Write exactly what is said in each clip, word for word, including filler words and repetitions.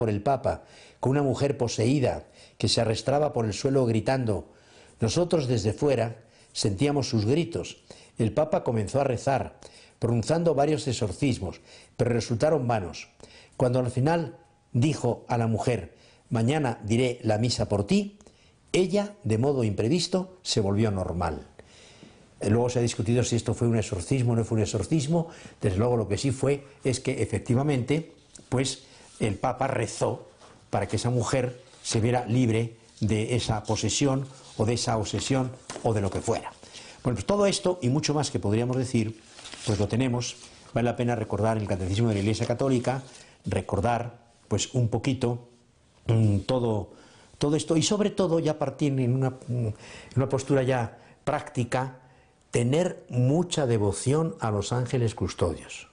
por el Papa, con una mujer poseída que se arrastraba por el suelo gritando. Nosotros desde fuera sentíamos sus gritos. El Papa comenzó a rezar, pronunciando varios exorcismos, pero resultaron vanos. Cuando al final dijo a la mujer, mañana diré la misa por ti, ella, de modo imprevisto, se volvió normal. Luego se ha discutido si esto fue un exorcismo o no fue un exorcismo. Desde luego lo que sí fue es que efectivamente pues el Papa rezó para que esa mujer se viera libre de esa posesión o de esa obsesión o de lo que fuera. Bueno, pues todo esto y mucho más que podríamos decir, pues lo tenemos. Vale la pena recordar el Catecismo de la Iglesia Católica, recordar pues un poquito mmm, todo, todo esto y sobre todo ya partir en una, en una postura ya práctica, tener mucha devoción a los ángeles custodios.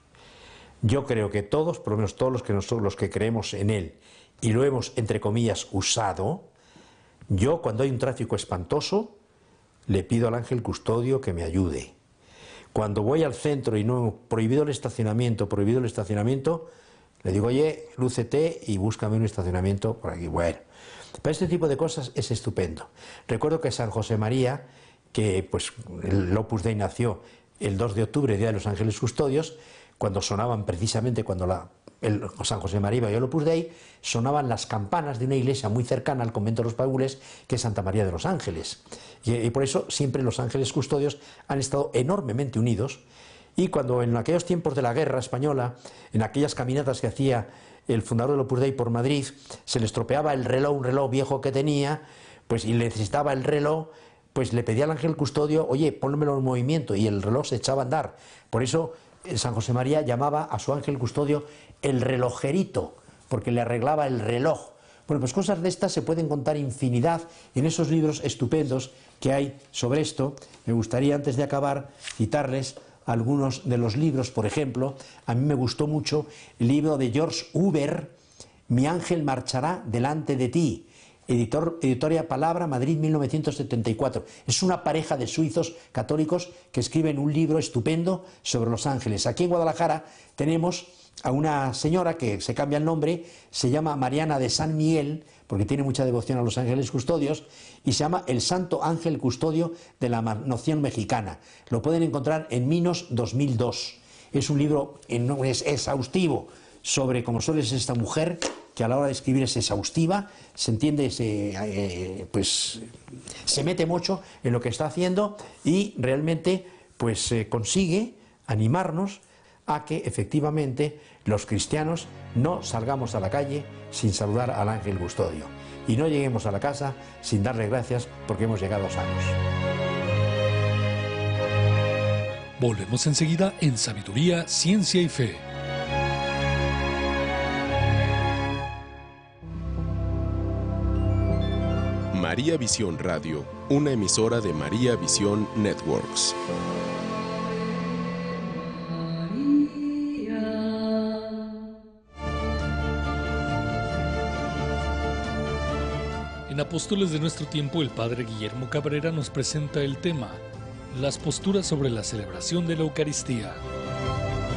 Yo creo que todos, por lo menos todos los que, nosotros, los que creemos en él y lo hemos, entre comillas, usado, yo cuando hay un tráfico espantoso, le pido al ángel custodio que me ayude. Cuando voy al centro y no prohibido el estacionamiento, prohibido el estacionamiento, le digo, oye, lúcete y búscame un estacionamiento por aquí. Bueno, pero este tipo de cosas es estupendo. Recuerdo que San José María, que pues el Opus Dei nació el dos de octubre, Día de los Ángeles Custodios, cuando sonaban precisamente, cuando la, el, San José María iba al Opus Dei, sonaban las campanas de una iglesia muy cercana al convento de los Paules, que es Santa María de los Ángeles. Y, y por eso siempre los ángeles custodios han estado enormemente unidos. Y cuando en aquellos tiempos de la guerra española, en aquellas caminatas que hacía el fundador del Opus Dei por Madrid, se le estropeaba el reloj, un reloj viejo que tenía, pues y necesitaba el reloj, pues le pedía al ángel custodio, oye, pónmelo en movimiento, y el reloj se echaba a andar. Por eso San José María llamaba a su ángel custodio el relojerito, porque le arreglaba el reloj. Bueno, pues cosas de estas se pueden contar infinidad en esos libros estupendos que hay sobre esto. Me gustaría, antes de acabar, citarles algunos de los libros. Por ejemplo, a mí me gustó mucho el libro de George Huber, Mi ángel marchará delante de ti, Editor, Editoria Palabra, Madrid, mil novecientos setenta y cuatro. Es una pareja de suizos católicos que escriben un libro estupendo sobre los ángeles. Aquí en Guadalajara tenemos a una señora que se cambia el nombre, se llama Mariana de San Miguel, porque tiene mucha devoción a los ángeles custodios, y se llama El Santo Ángel Custodio de la Noción Mexicana. Lo pueden encontrar en Minos dos mil dos. Es un libro es exhaustivo sobre cómo suele ser esta mujer, que a la hora de escribir es exhaustiva, se entiende, se, eh, pues, se mete mucho en lo que está haciendo y realmente pues, eh, consigue animarnos a que efectivamente los cristianos no salgamos a la calle sin saludar al ángel custodio y no lleguemos a la casa sin darle gracias porque hemos llegado sanos. Volvemos enseguida en Sabiduría, Ciencia y Fe. María Visión Radio, una emisora de María Visión Networks. En Apóstoles de nuestro tiempo, el padre Guillermo Cabrera nos presenta el tema Las posturas sobre la celebración de la Eucaristía.